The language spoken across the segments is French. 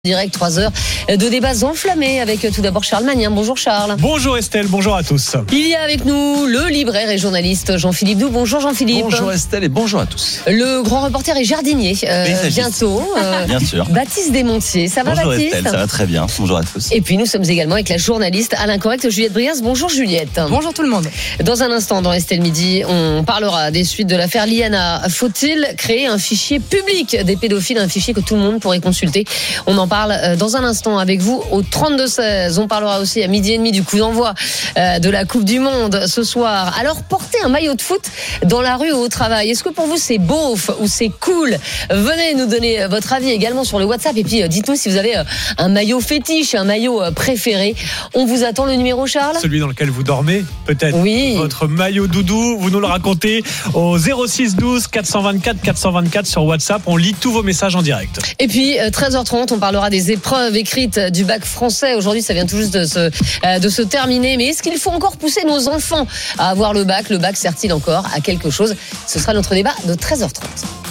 Direct 3 heures de débats enflammés avec tout d'abord Charles Magnin. Bonjour Charles. Bonjour Estelle, bonjour à tous. Il y a avec nous le libraire et journaliste Jean-Philippe Doux. Bonjour Jean-Philippe. Bonjour Estelle et bonjour à tous. Le grand reporter et jardinier bientôt. Bien sûr. Baptiste Desmontiers. Ça va bonjour Baptiste? Estelle, ça va très bien. Bonjour à tous. Et puis nous sommes également avec la journaliste à l'incorrect Juliette Brias. Bonjour Juliette. Bonjour tout le monde. Dans un instant dans Estelle Midi, on parlera des suites de l'affaire Liana. Faut-il créer un fichier public des pédophiles, un fichier que tout le monde pourrait consulter? On en parle dans un instant avec vous au 32-16. On parlera aussi à 12h30 du coup d'envoi de la Coupe du Monde ce soir. Alors porter un maillot de foot dans la rue ou au travail, est-ce que pour vous c'est beauf ou c'est cool? Venez nous donner votre avis également sur le WhatsApp et puis dites-nous si vous avez un maillot fétiche, un maillot préféré. On vous attend. Le numéro, Charles? Celui dans lequel vous dormez, peut-être. Oui. Votre maillot doudou, vous nous le racontez au 06 12 424 424 sur WhatsApp. On lit tous vos messages en direct. Et puis 13h30, on parlera des épreuves écrites du bac français. Aujourd'hui, ça vient tout juste de se terminer. Mais est-ce qu'il faut encore pousser nos enfants à avoir le bac? Le bac sert-il encore à quelque chose? Ce sera notre débat de 13h30.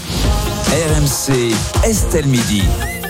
RMC Estelle Midi.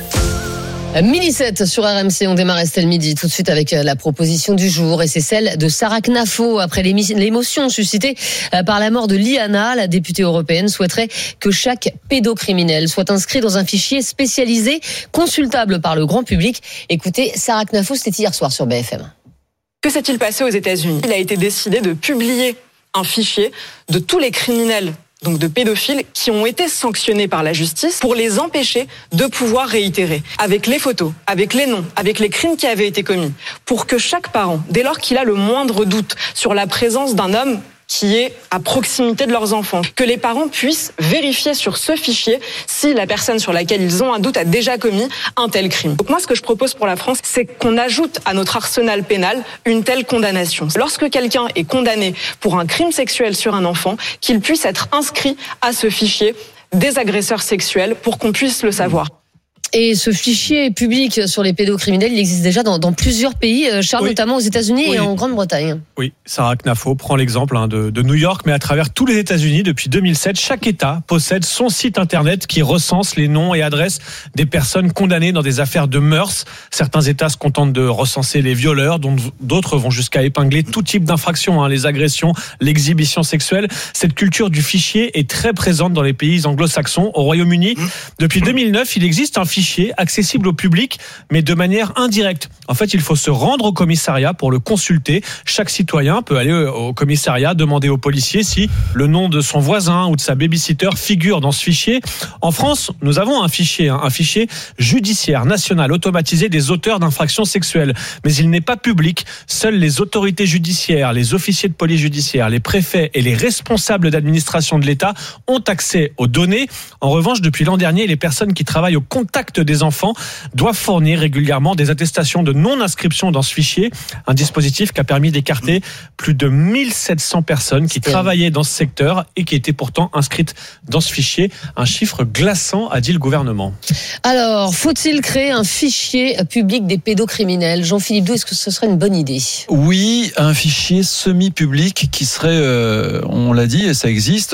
Midi 7 sur RMC, on démarre Estelle Midi tout de suite avec la proposition du jour et c'est celle de Sarah Knafo. Après l'émotion suscitée par la mort de Liana, la députée européenne souhaiterait que chaque pédocriminel soit inscrit dans un fichier spécialisé, consultable par le grand public. Écoutez, Sarah Knafo, c'était hier soir sur BFM. Que s'est-il passé aux États-Unis? Il a été décidé de publier un fichier de tous les criminels, donc de pédophiles, qui ont été sanctionnés par la justice pour les empêcher de pouvoir réitérer. Avec les photos, avec les noms, avec les crimes qui avaient été commis. Pour que chaque parent, dès lors qu'il a le moindre doute sur la présence d'un homme qui est à proximité de leurs enfants, que les parents puissent vérifier sur ce fichier si la personne sur laquelle ils ont un doute a déjà commis un tel crime. Donc moi, ce que je propose pour la France, c'est qu'on ajoute à notre arsenal pénal une telle condamnation. Lorsque quelqu'un est condamné pour un crime sexuel sur un enfant, qu'il puisse être inscrit à ce fichier des agresseurs sexuels pour qu'on puisse le savoir. Et ce fichier public sur les pédocriminels, il existe déjà dans plusieurs pays, Charles, notamment aux États-Unis et en Grande-Bretagne. Oui, Sarah Knafo prend l'exemple de New York, mais à travers tous les États-Unis, depuis 2007, chaque État possède son site internet qui recense les noms et adresses des personnes condamnées dans des affaires de mœurs. Certains États se contentent de recenser les violeurs, dont d'autres vont jusqu'à épingler tout type d'infractions, les agressions, l'exhibition sexuelle. Cette culture du fichier est très présente dans les pays anglo-saxons. Au Royaume-Uni, depuis 2009, il existe un fichier accessible au public, mais de manière indirecte. En fait, il faut se rendre au commissariat pour le consulter. Chaque citoyen peut aller au commissariat, demander au policier si le nom de son voisin ou de sa babysitter figure dans ce fichier. En France, nous avons un fichier judiciaire national automatisé des auteurs d'infractions sexuelles. Mais il n'est pas public. Seules les autorités judiciaires, les officiers de police judiciaire, les préfets et les responsables d'administration de l'État ont accès aux données. En revanche, depuis l'an dernier, les personnes qui travaillent au contact des enfants doivent fournir régulièrement des attestations de non-inscription dans ce fichier. Un dispositif qui a permis d'écarter plus de 1700 personnes qui travaillaient dans ce secteur et qui étaient pourtant inscrites dans ce fichier. Un chiffre glaçant, a dit le gouvernement. Alors, faut-il créer un fichier public des pédocriminels? Jean-Philippe Doux, est-ce que ce serait une bonne idée? Oui, un fichier semi-public qui serait, on l'a dit, et ça existe,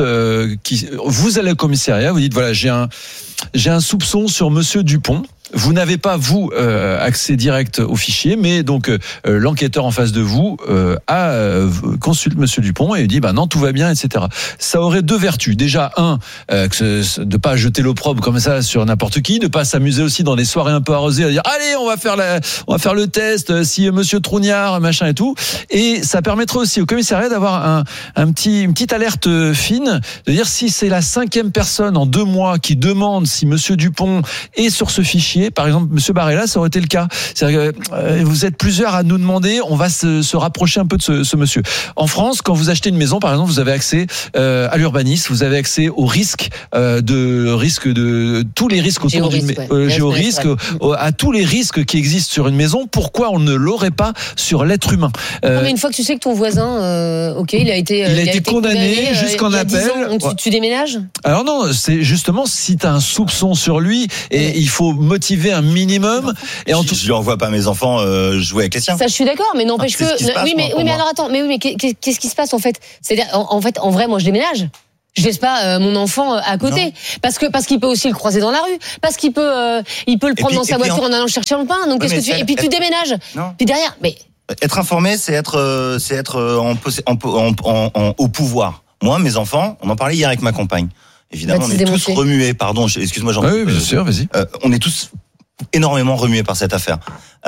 vous allez au commissariat, vous dites, voilà, j'ai un soupçon sur Monsieur Dupont. Vous n'avez pas, vous, accès direct au fichier, mais donc l'enquêteur en face de vous consulte Monsieur Dupont et dit non, tout va bien, etc. Ça aurait deux vertus. Déjà, de pas jeter l'opprobre comme ça sur n'importe qui, de pas s'amuser aussi dans des soirées un peu arrosées à dire allez, on va faire le test si Monsieur Trougnard, machin et tout. Et ça permettrait aussi au commissariat d'avoir une petite alerte fine, de dire si c'est la 5e personne en 2 mois qui demande si Monsieur Dupont est sur ce fichier. Par exemple, Monsieur Barella, ça aurait été le cas. C'est-à-dire que vous êtes plusieurs à nous demander, on va se rapprocher un peu de ce monsieur. En France, quand vous achetez une maison, par exemple, vous avez accès à l'urbanisme, vous avez accès aux risques, de tous les risques autour d'une géorisque, à tous les risques qui existent sur une maison. Pourquoi on ne l'aurait pas sur l'être humain? Mais une fois que tu sais que ton voisin, il a été condamné jusqu'en appel. Tu déménages? Alors non, c'est justement si tu as un soupçon sur lui et il faut motiver un minimum. Et je lui envoie pas mes enfants jouer avec les siens. Ça, je suis d'accord, mais n'empêche que. Oui, mais alors attends, mais qu'est-ce qui se passe en fait? C'est-à-dire, en vrai, moi, je déménage. je laisse pas mon enfant à côté, parce qu'il peut aussi le croiser dans la rue, parce qu'il peut le prendre dans sa voiture en allant chercher un pain. Donc qu'est-ce que tu fais ? Et puis tu déménages. Non. Puis derrière, mais être informé, c'est être au pouvoir. Moi, mes enfants, on en parlait hier avec ma compagne. Évidemment, on est tous remués. Pardon, excuse-moi, Jean. Oui, bien sûr, vas-y. On est tous énormément remués par cette affaire.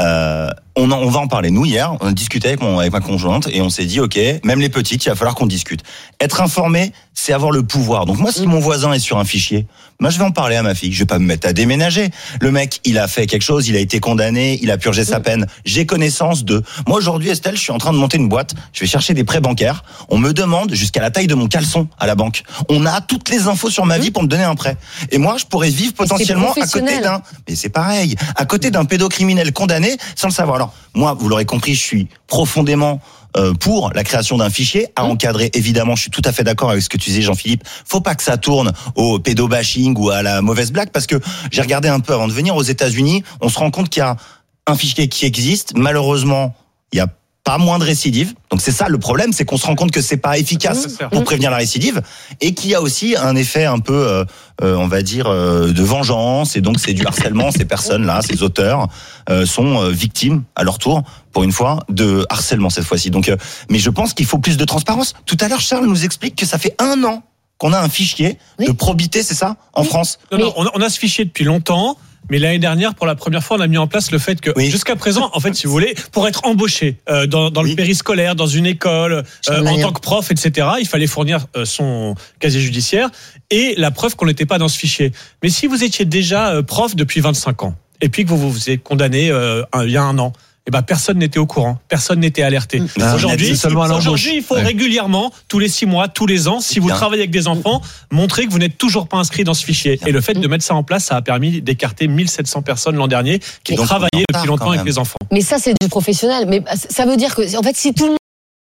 On va en parler. Nous, hier, on a discuté avec ma conjointe et on s'est dit, ok, même les petites, il va falloir qu'on discute. Être informé, c'est avoir le pouvoir. Donc moi, si mon voisin est sur un fichier, moi, je vais en parler à ma fille. Je vais pas me mettre à déménager. Le mec, il a fait quelque chose, il a été condamné, il a purgé sa peine. J'ai connaissance de. Moi, aujourd'hui, Estelle, je suis en train de monter une boîte. Je vais chercher des prêts bancaires. On me demande jusqu'à la taille de mon caleçon à la banque. On a toutes les infos sur ma vie pour me donner un prêt. Et moi, je pourrais vivre potentiellement à côté d'un. Mais c'est pareil, à côté d'un pédocriminel condamné sans le savoir. Alors, moi, vous l'aurez compris, je suis profondément pour la création d'un fichier à encadrer. Évidemment, je suis tout à fait d'accord avec ce que tu disais, Jean-Philippe. Faut pas que ça tourne au pédobashing ou à la mauvaise blague, parce que j'ai regardé un peu avant de venir aux États-Unis. On se rend compte qu'il y a un fichier qui existe. Malheureusement, il y a pas moins de récidives. Donc c'est ça le problème, c'est qu'on se rend compte que c'est pas efficace pour prévenir la récidive, et qu'il y a aussi un effet un peu, on va dire, de vengeance, et donc c'est du harcèlement. Ces personnes-là, ces auteurs, sont victimes à leur tour, pour une fois, de harcèlement cette fois-ci. Donc, mais je pense qu'il faut plus de transparence. Tout à l'heure, Charles nous explique que ça fait 1 an qu'on a un fichier de probité, c'est ça, en France? Non, on a ce fichier depuis longtemps. Mais l'année dernière, pour la première fois, on a mis en place le fait que, jusqu'à présent, en fait, si vous voulez, pour être embauché dans le périscolaire, dans une école, en tant que prof, etc., il fallait fournir son casier judiciaire et la preuve qu'on n'était pas dans ce fichier. Mais si vous étiez déjà prof depuis 25 ans, et puis que vous vous êtes condamné il y a 1 an, eh ben, personne n'était au courant, personne n'était alerté. Aujourd'hui, il faut régulièrement, tous les 6 mois, tous les ans, si vous travaillez avec des enfants, montrer que vous n'êtes toujours pas inscrit dans ce fichier. Et le fait de mettre ça en place, ça a permis d'écarter 1700 personnes l'an dernier qui travaillaient depuis longtemps avec les enfants. Mais ça, c'est du professionnel. Mais ça veut dire que, en fait, si tout le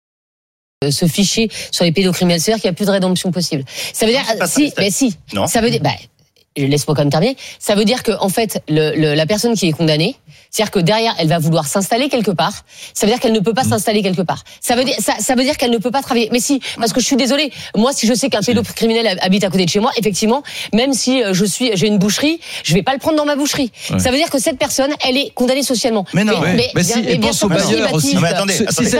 monde ce fichier sur les pédocriminels, c'est-à-dire qu'il n'y a plus de rédemption possible. Ça veut dire, Non. Ça veut dire, laisse-moi quand même terminer. Ça veut dire que, en fait, la personne qui est condamnée, c'est-à-dire que derrière, elle va vouloir s'installer quelque part. Ça veut dire qu'elle ne peut pas s'installer quelque part. Ça veut dire qu'elle ne peut pas travailler. Mais si, parce que je suis désolée. Moi, si je sais qu'un pédocriminel habite à côté de chez moi, effectivement, même si j'ai une boucherie, je vais pas le prendre dans ma boucherie. Ouais. Ça veut dire que cette personne, elle est condamnée socialement. Mais non. Mais pense au bailleur aussi. Mais attendez.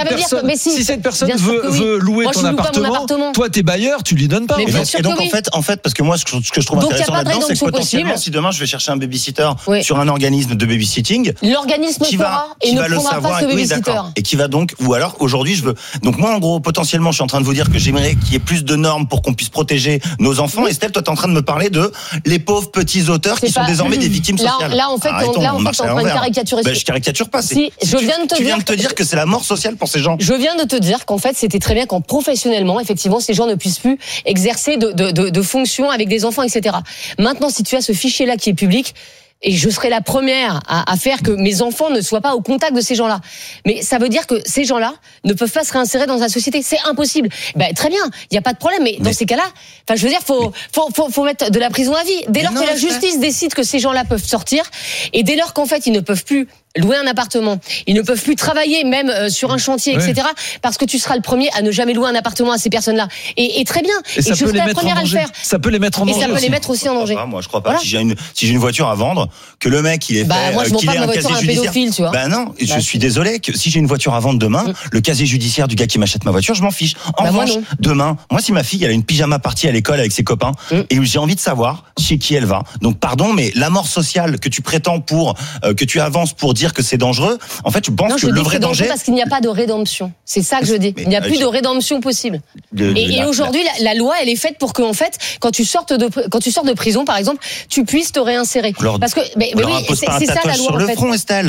Si cette personne veut louer ton appartement, toi, t'es bailleur, tu lui donnes pas. Et donc, en fait, parce que moi, ce que je trouve intéressant là-dedans, c'est que potentiellement, si demain je vais chercher un babysitter sur un organisme de babysitting, l'organisme fera et ne prendra pas ce babysitter. Et qui va donc, ou alors aujourd'hui je veux. Donc moi en gros potentiellement je suis en train de vous dire que j'aimerais qu'il y ait plus de normes pour qu'on puisse protéger nos enfants. Estelle, toi t'es en train de me parler de les pauvres petits auteurs qui sont désormais des victimes sociales. Là en fait on est en train de caricaturer. Je caricature pas. Tu viens de te dire que c'est la mort sociale pour ces gens. Je viens de te dire qu'en fait c'était très bien quand professionnellement effectivement ces gens ne puissent plus exercer de fonctions avec des enfants, etc. Maintenant si tu as ce fichier là qui est public, et je serai la première à faire que mes enfants ne soient pas au contact de ces gens-là. Mais ça veut dire que ces gens-là ne peuvent pas se réinsérer dans la société. C'est impossible. Très bien, il n'y a pas de problème. Mais dans ces cas-là, je veux dire, faut mettre de la prison à vie. Dès lors que la justice décide que ces gens-là peuvent sortir, et dès lors qu'en fait ils ne peuvent plus louer un appartement, ils ne peuvent plus travailler même sur un chantier, etc. Parce que tu seras le premier à ne jamais louer un appartement à ces personnes-là. Et très bien. Et je serai la première à le faire. Ça peut les mettre en danger. Et ça peut les mettre aussi en danger. Moi, je crois pas. Voilà. Si j'ai une voiture à vendre, que le mec il est fait, moi je vends pas ma voiture à un pédophile, tu vois. Non, je suis désolé que si j'ai une voiture à vendre demain, le casier judiciaire du gars qui m'achète ma voiture, je m'en fiche. En revanche, demain, moi si ma fille elle a une pyjama party à l'école avec ses copains et j'ai envie de savoir chez qui elle va. Donc pardon, mais la mort sociale que tu prétends que tu avances pour dire que c'est dangereux. En fait, je pense que le vrai danger, parce qu'il n'y a pas de rédemption. C'est ça que je dis. Il n'y a plus de rédemption possible. Et aujourd'hui, la loi, elle est faite pour que, en fait, quand tu sors de prison, par exemple, tu puisses te réinsérer. Parce que, c'est ça la loi. Sur le front, Estelle.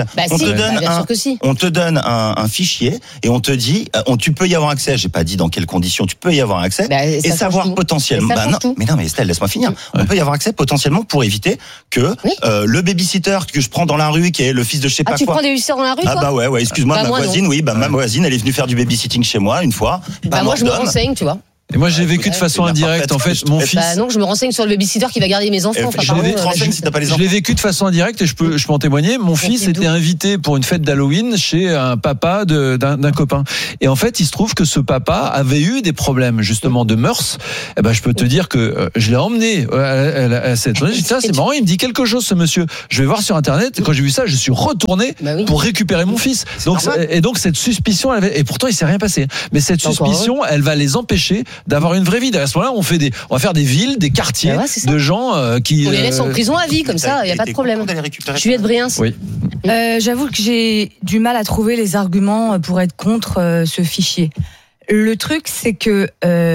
On te donne un fichier et on te dit, tu peux y avoir accès. J'ai pas dit dans quelles conditions tu peux y avoir accès et savoir potentiellement. Mais Estelle, laisse-moi finir. On peut y avoir accès potentiellement pour éviter que le babysitter que je prends dans la rue, qui est le fils de je sais pas quoi. Tu prends des hussards dans la rue, toi? Ouais, excuse-moi, ma voisine, ma voisine, elle est venue faire du babysitting chez moi une fois. Moi, je me renseigne, tu vois. Et moi, j'ai vécu de façon indirecte. En fait, mon fils. Non, je me renseigne sur le babysitter qui va garder mes enfants. Je l'ai vécu de façon indirecte et je peux en témoigner. Mon fils était invité pour une fête d'Halloween chez un papa d'un copain. Et en fait, il se trouve que ce papa avait eu des problèmes justement de mœurs. Eh ben, je peux te dire que je l'ai emmené à cette journée. J'ai dit, c'est marrant, il me dit quelque chose, ce monsieur. Je vais voir sur Internet. Quand j'ai vu ça, je suis retourné pour récupérer mon fils. Donc cette suspicion, et pourtant il s'est rien passé. Mais cette suspicion, elle va les empêcher d'avoir une vraie vie. À ce moment-là, on va faire des villes, des quartiers de gens qui. On les laisse en prison à vie comme ça, il y a pas de problème. Juliette Briens. Oui. J'avoue que j'ai du mal à trouver les arguments pour être contre ce fichier. Le truc, c'est que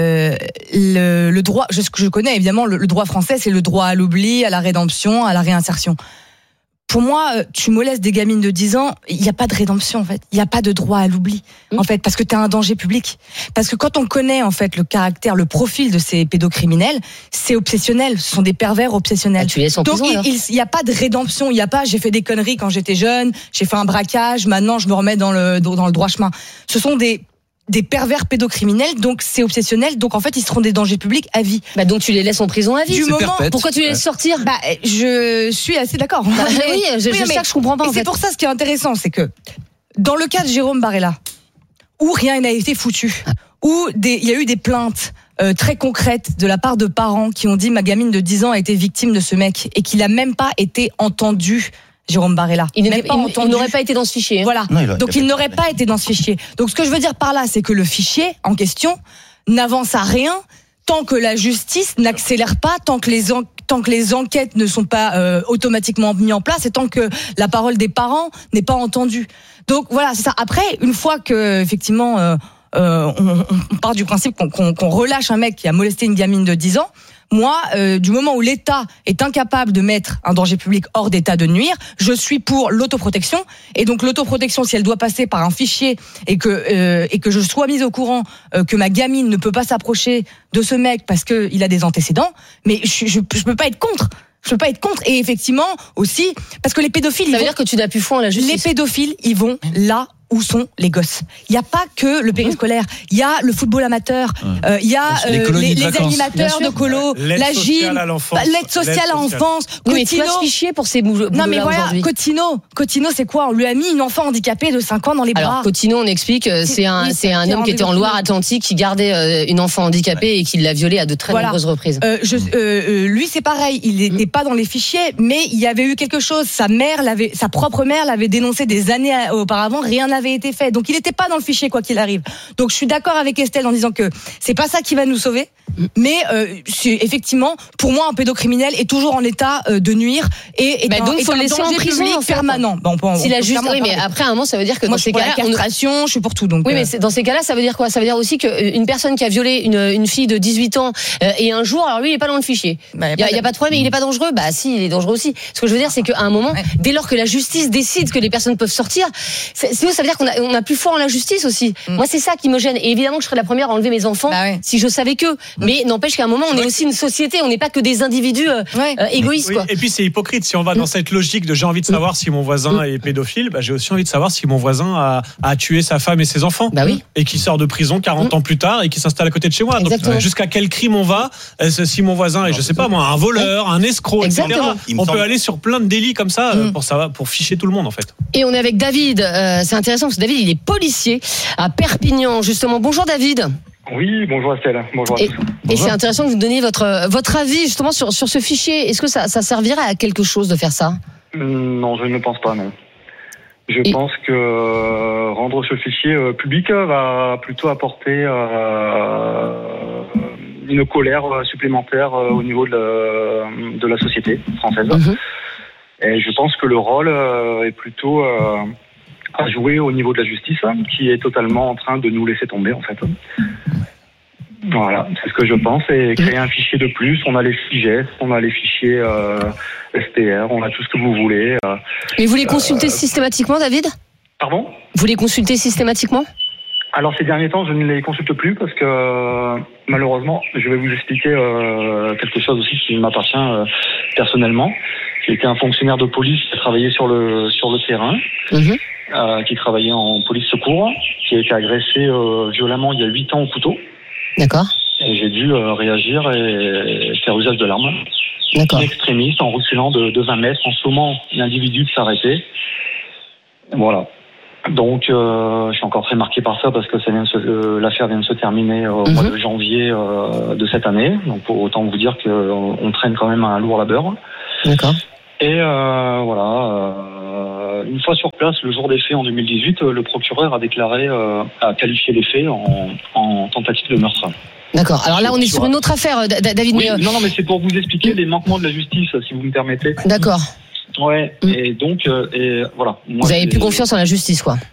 le droit, ce que je connais évidemment, le droit français, c'est le droit à l'oubli, à la rédemption, à la réinsertion. Pour moi, tu molestes des gamines de 10 ans, il n'y a pas de rédemption en fait. Il n'y a pas de droit à l'oubli en fait, parce que tu es un danger public. Parce que quand on connaît en fait le caractère, le profil de ces pédocriminels, c'est obsessionnel. Ce sont des pervers obsessionnels. Donc il n'y a pas de rédemption. Il n'y a pas j'ai fait des conneries quand j'étais jeune, j'ai fait un braquage, maintenant je me remets dans le droit chemin. Ce sont des pervers pédocriminels, donc c'est obsessionnel, donc en fait ils seront des dangers publics à vie. Donc tu les laisses en prison à vie. Pourquoi tu les laisses sortir ? Je suis assez d'accord. Je comprends pas. Et c'est pour ça ce qui est intéressant, c'est que dans le cas de Jérôme Barella, où rien n'a été foutu, où il y a eu des plaintes très concrètes de la part de parents qui ont dit ma gamine de 10 ans a été victime de ce mec et qu'il a même pas été entendu. Jérôme Barella. Il n'aurait pas été dans ce fichier. Voilà. Donc il n'aurait pas été dans ce fichier. Donc ce que je veux dire par là, c'est que le fichier en question n'avance à rien tant que la justice n'accélère pas, tant que les enquêtes ne sont pas automatiquement mises en place et tant que la parole des parents n'est pas entendue. Donc voilà, c'est ça. Après, une fois que effectivement on part du principe qu'on relâche un mec qui a molesté une gamine de 10 ans, moi, du moment où l'État est incapable de mettre un danger public hors d'état de nuire, je suis pour l'autoprotection. Et donc l'autoprotection, si elle doit passer par un fichier et que je sois mise au courant que ma gamine ne peut pas s'approcher de ce mec parce qu'il a des antécédents, mais je peux pas être contre. Je peux pas être contre. Et effectivement aussi, parce que les pédophiles, ça veut dire que tu n'as plus foi en la justice. Les pédophiles, ils vont là où sont les gosses. Il n'y a pas que le périscolaire. Il y a le football amateur. Il y a les animateurs de colo, la gym, l'aide sociale à l'enfance. Mais tu vas se fichier pour ces boulots. Non mais voilà, Cotino, c'est quoi ? On lui a mis une enfant handicapée de 5 ans dans les bras. Alors Cotino, on explique, c'est un homme qui était en Loire-Atlantique, qui gardait une enfant handicapée et qui l'a violée à de très nombreuses reprises. Lui, c'est pareil. Il n'était pas dans les fichiers, mais il y avait eu quelque chose. Sa propre mère l'avait dénoncé des années auparavant. Rien n'avait été fait. Donc il n'était pas dans le fichier quoi qu'il arrive. Donc je suis d'accord avec Estelle en disant que c'est pas ça qui va nous sauver. Mais effectivement, pour moi, un pédocriminel est toujours en état de nuire et donc il faut le laisser en prison permanent. Si la justice, oui, mais après un moment, ça veut dire que moi, dans ces cas-là, je suis pour tout. Donc oui, mais dans ces cas-là, ça veut dire quoi ? Ça veut dire aussi qu'une personne qui a violé une fille de 18 ans et un jour, alors lui, il est pas dans le fichier. Il y a pas de problème, mais il est pas dangereux. Bah si, il est dangereux aussi. Ce que je veux dire, c'est qu'à un moment, dès lors que la justice décide que les personnes peuvent sortir, ça veut dire qu'on a plus foi en la justice aussi. Moi, c'est ça qui me gêne. Et évidemment que je serais la première à enlever mes enfants si je savais que. Mais n'empêche qu'à un moment, on est aussi une société. On n'est pas que des individus égoïstes. Quoi. Et puis c'est hypocrite. Si on va dans cette logique de j'ai envie de savoir si mon voisin est pédophile, j'ai aussi envie de savoir si mon voisin a tué sa femme et ses enfants. Et qui sort de prison 40 ans plus tard et qui s''installe à côté de chez moi. Donc jusqu'à quel crime on va si mon voisin est, je sais pas moi, un voleur, un escroc, etc. On peut aller sur plein de délits comme ça pour ficher tout le monde en fait. Et on est avec David. C'est intéressant parce que David, il est policier à Perpignan justement. Bonjour David. Oui, bonjour Estelle. Bonjour à tous. Et c'est intéressant que vous donniez votre avis justement sur ce fichier. Est-ce que ça servirait à quelque chose de faire ça ? Non, je ne pense pas, non. Je pense que rendre ce fichier public va plutôt apporter une colère supplémentaire au niveau de la société française. Et je pense que le rôle est plutôt à jouer au niveau de la justice, qui est totalement en train de nous laisser tomber, en fait. Voilà, c'est ce que je pense. Et créer un fichier de plus, on a les FIGES, on a les fichiers SPR, on a tout ce que vous voulez. Mais vous les consultez systématiquement, David ? Pardon ? Vous les consultez systématiquement ? Alors ces derniers temps, je ne les consulte plus parce que malheureusement, je vais vous expliquer quelque chose aussi qui m'appartient personnellement. J'ai été un fonctionnaire de police qui a travaillé sur le terrain, qui travaillait en police secours, qui a été agressé violemment il y a 8 ans au couteau. D'accord. Et j'ai dû réagir et faire usage de l'arme. D'accord. Extrémiste, en reculant de 20 mètres, en sommant l'individu de s'arrêter. Voilà. Donc, je suis encore très marqué par ça parce que l'affaire vient de se terminer au mois de janvier de cette année. Donc, autant vous dire qu'on traîne quand même un lourd labeur. D'accord. Et voilà. Une fois sur place, le jour des faits en 2018, le procureur a qualifié les faits en tentative de meurtre. D'accord. Alors là, on est sur une autre affaire, David. Oui, non, mais c'est pour vous expliquer les manquements de la justice, si vous me permettez. D'accord. Ouais. Et donc, voilà. Moi, vous avez plus confiance en la justice, quoi.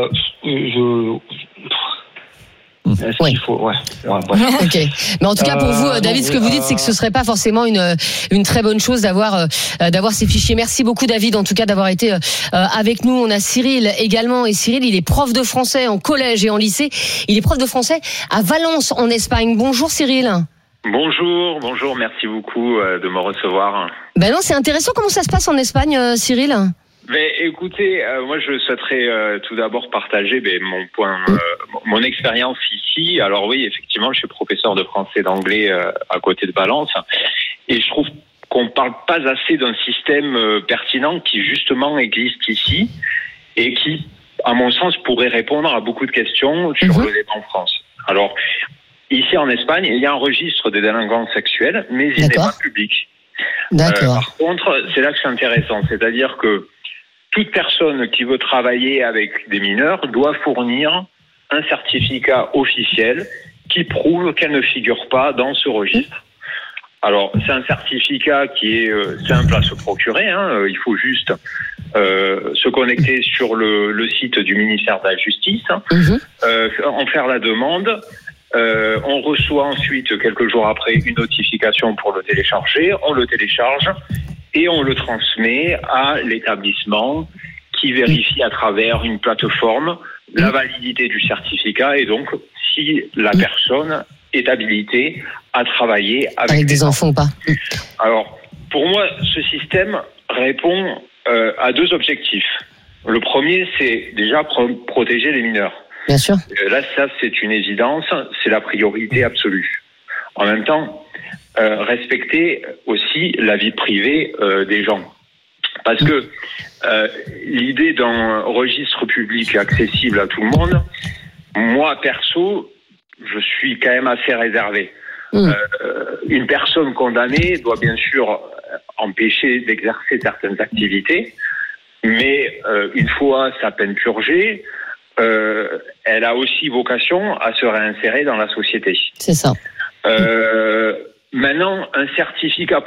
Est-ce qu'il faut, ouais. Ok. Mais en tout cas, pour vous, David, ce que vous dites, c'est que ce serait pas forcément une très bonne chose d'avoir ces fichiers. Merci beaucoup, David, en tout cas, d'avoir été avec nous. On a Cyril également, et Cyril, il est prof de français en collège et en lycée. Il est prof de français à Valence, en Espagne. Bonjour, Cyril. Bonjour, merci beaucoup de me recevoir. Ben non, c'est intéressant. Comment ça se passe en Espagne, Cyril? Mais écoutez, moi je souhaiterais tout d'abord partager mon expérience ici. Alors oui, effectivement, je suis professeur de français et d'anglais à côté de Valence, et je trouve qu'on parle pas assez d'un système pertinent qui justement existe ici et qui, à mon sens, pourrait répondre à beaucoup de questions sur le débat en France. Alors, ici en Espagne, il y a un registre des délinquants sexuels, mais il n'est pas public. D'accord. Par contre, c'est là que c'est intéressant, c'est-à-dire que toute personne qui veut travailler avec des mineurs doit fournir un certificat officiel qui prouve qu'elle ne figure pas dans ce registre. Alors, c'est un certificat qui est simple à se procurer. Il faut juste se connecter sur le site du ministère de la Justice, en faire la demande. On reçoit ensuite, quelques jours après, une notification pour le télécharger. On le télécharge et on le transmet à l'établissement qui vérifie à travers une plateforme la validité du certificat et donc si la personne est habilitée à travailler avec des enfants ou pas. Alors, pour moi, ce système répond à deux objectifs. Le premier, c'est déjà protéger les mineurs. Bien sûr. Là, ça, c'est une évidence, c'est la priorité absolue. En même temps, respecter aussi la vie privée des gens. Parce que l'idée d'un registre public accessible à tout le monde, moi, perso, je suis quand même assez réservé. Une personne condamnée doit bien sûr empêcher d'exercer certaines activités, mais une fois sa peine purgée, elle a aussi vocation à se réinsérer dans la société. C'est ça. Maintenant, un certificat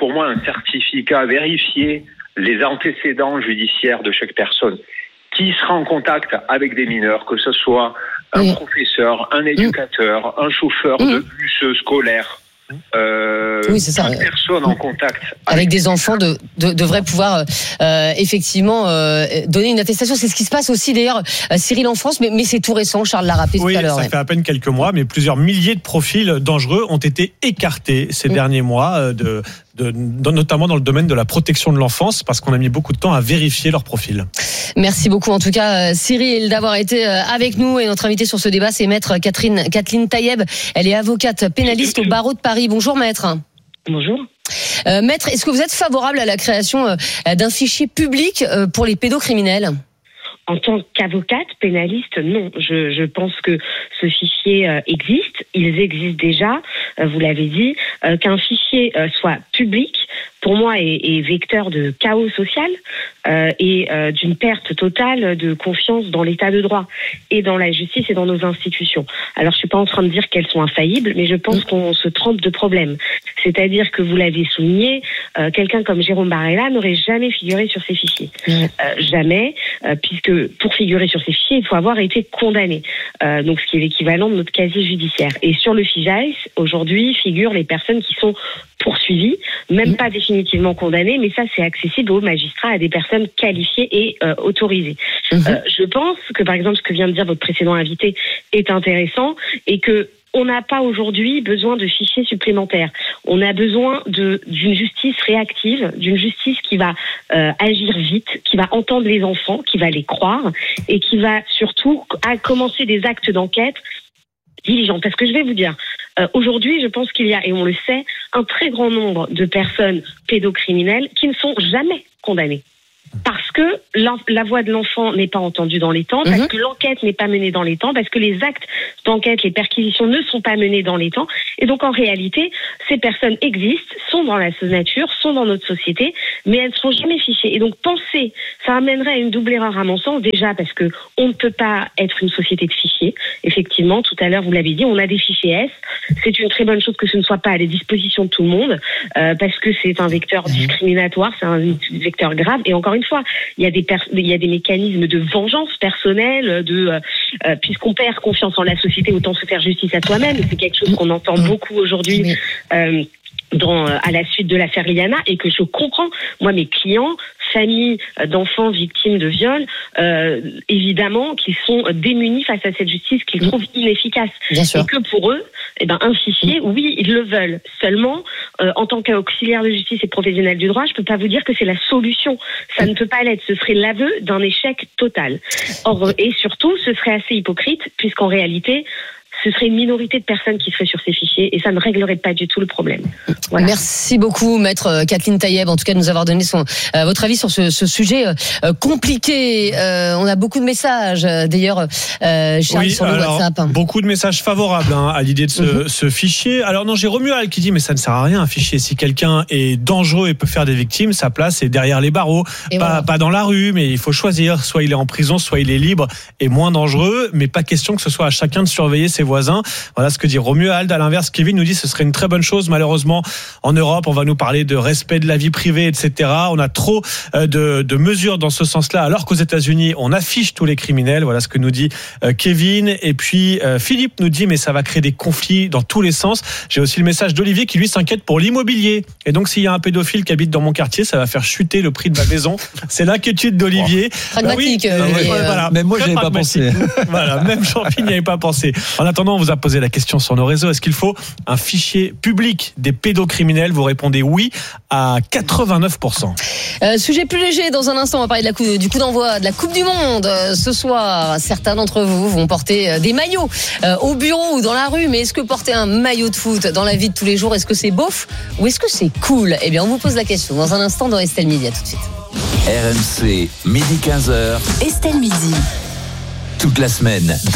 vérifier les antécédents judiciaires de chaque personne qui sera en contact avec des mineurs, que ce soit un professeur, un éducateur, un chauffeur de bus scolaire, oui, c'est ça. Toute personne en contact avec des enfants devrait pouvoir effectivement donner une attestation. C'est ce qui se passe aussi d'ailleurs, Cyril, en France, mais c'est tout récent. Charles l'a rappelé tout à l'heure. Ça fait à peine quelques mois, mais plusieurs milliers de profils dangereux ont été écartés ces derniers mois, notamment dans le domaine de la protection de l'enfance, parce qu'on a mis beaucoup de temps à vérifier leur profil. Merci beaucoup en tout cas, Cyril, d'avoir été avec nous. Et notre invitée sur ce débat, c'est maître Kathleen Tayeb. Elle est avocate pénaliste au barreau de Paris. Bonjour maître. Bonjour. Maître, est-ce que vous êtes favorable à la création d'un fichier public pour les pédocriminels ? En tant qu'avocate pénaliste, non. Je pense que ce fichier existe. Ils existent déjà, vous l'avez dit. Qu'un fichier soit public, pour moi, est vecteur de chaos social et d'une perte totale de confiance dans l'état de droit et dans la justice et dans nos institutions. Alors, je suis pas en train de dire qu'elles sont infaillibles, mais je pense qu'on se trompe de problème. C'est-à-dire que vous l'avez souligné, quelqu'un comme Jérôme Barella n'aurait jamais figuré sur ces fichiers. Jamais, puisque pour figurer sur ces fichiers, il faut avoir été condamné. Donc, ce qui est l'équivalent de notre casier judiciaire. Et sur le FIJAIS, aujourd'hui, figurent les personnes qui sont poursuivies, même pas définitivement condamnées, mais ça, c'est accessible aux magistrats, à des personnes qualifiées et autorisées. Je pense que, par exemple, ce que vient de dire votre précédent invité est intéressant et que on n'a pas aujourd'hui besoin de fichiers supplémentaires. On a besoin d'une justice réactive, d'une justice qui va agir vite, qui va entendre les enfants, qui va les croire et qui va surtout commencer des actes d'enquête diligente. Parce que je vais vous dire, aujourd'hui, je pense qu'il y a, et on le sait, un très grand nombre de personnes pédocriminelles qui ne sont jamais condamnées. Parce que la voix de l'enfant n'est pas entendue dans les temps, parce que l'enquête n'est pas menée dans les temps, parce que les actes d'enquête, les perquisitions ne sont pas menés dans les temps. Et donc, en réalité, ces personnes existent, sont dans la nature, sont dans notre société, mais elles ne seront jamais fichées. Et donc, penser, ça amènerait à une double erreur à mon sens, déjà parce que on ne peut pas être une société de fichiers. Effectivement, tout à l'heure, vous l'avez dit, on a des fichiers S. C'est une très bonne chose que ce ne soit pas à la disposition de tout le monde, parce que c'est un vecteur discriminatoire, c'est un vecteur grave. Et encore une fois, il y a des mécanismes de vengeance personnelle, puisqu'on perd confiance en la société, autant se faire justice à soi-même. C'est quelque chose qu'on entend beaucoup aujourd'hui. À la suite de l'affaire Liana, et que je comprends, moi, mes clients, familles d'enfants victimes de viol, évidemment, qui sont démunis face à cette justice qu'ils trouvent inefficace. Et que pour eux, un fichier, oui, ils le veulent. Seulement, en tant qu'auxiliaire de justice et professionnel du droit, je peux pas vous dire que c'est la solution. Ça ne peut pas l'être. Ce serait l'aveu d'un échec total. Or, et surtout, ce serait assez hypocrite, puisqu'en réalité, ce serait une minorité de personnes qui seraient sur ces fichiers et ça ne réglerait pas du tout le problème. Voilà. Merci beaucoup, maître Kathleen Taïeb, en tout cas de nous avoir donné votre avis sur ce sujet compliqué. On a beaucoup de messages, d'ailleurs, Charles, sur le WhatsApp. Beaucoup de messages favorables à l'idée de ce fichier. Alors non, j'ai Romuald qui dit mais ça ne sert à rien un fichier. Si quelqu'un est dangereux et peut faire des victimes, sa place est derrière les barreaux, pas dans la rue, mais il faut choisir. Soit il est en prison, soit il est libre et moins dangereux, mais pas question que ce soit à chacun de surveiller ses voisins. Voilà ce que dit Romuald. À l'inverse, Kevin nous dit ce serait une très bonne chose. Malheureusement, en Europe, on va nous parler de respect de la vie privée, etc. On a trop de mesures dans ce sens-là, alors qu'aux États-Unis, on affiche tous les criminels. Voilà ce que nous dit Kevin. Et puis Philippe nous dit mais ça va créer des conflits dans tous les sens. J'ai aussi le message d'Olivier qui lui s'inquiète pour l'immobilier. Et donc s'il y a un pédophile qui habite dans mon quartier, ça va faire chuter le prix de ma maison. C'est l'inquiétude d'Olivier. Pragmatique. Voilà. Même moi, je n'y avais pas pensé. Voilà, même Jean-Pierre n'y avait pas pensé. En attendant, on vous a posé la question sur nos réseaux. Est-ce qu'il faut un fichier public des pédocriminels? Vous répondez oui à 89%. Sujet plus léger, dans un instant, on va parler du coup d'envoi de la Coupe du Monde. Ce soir, certains d'entre vous vont porter des maillots au bureau ou dans la rue. Mais est-ce que porter un maillot de foot dans la vie de tous les jours, est-ce que c'est beauf ou est-ce que c'est cool? Eh bien, on vous pose la question dans un instant dans Estelle Midi. À tout de suite. RMC, midi 15h. Estelle Midi. Toute la semaine.